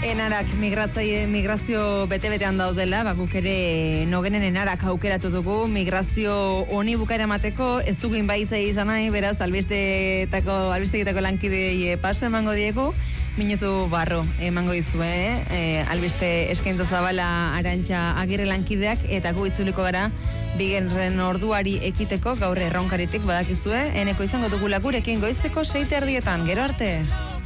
Enarak migrazio bete-betean daudela, guk ere nogenen enarak aukeratu dugu, migrazio honi bukaera emateko, ez dugu inbaitzai izan nahi, beraz, albistegitako lankidei paso emango diegu, minutu barro emango dizue, albiste eskaintza zabala Arantxa Agirre lankideak, eta gu itzuliko gara, bigarren orduari ekiteko, gaur erronkaritik badakizue, eneko izango dugu gurekin goizeko 6:30, gero arte.